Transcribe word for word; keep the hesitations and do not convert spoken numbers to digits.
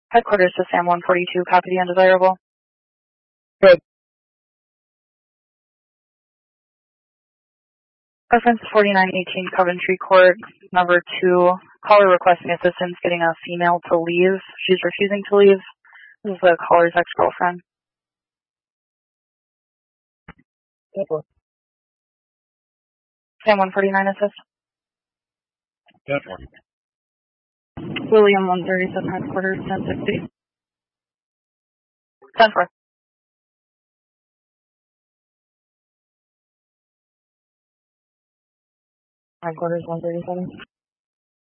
Headquarters to Sam one forty-two, copy the undesirable. Good. Reference forty-nine eighteen Coventry Court, number two. Caller requesting assistance getting a female to leave. She's refusing to leave. This is the caller's ex-girlfriend. Good. Sam one forty-nine assist. Good. William one thirty-seven headquarters, ten sixty. ten four. Headquarters one thirty-seven.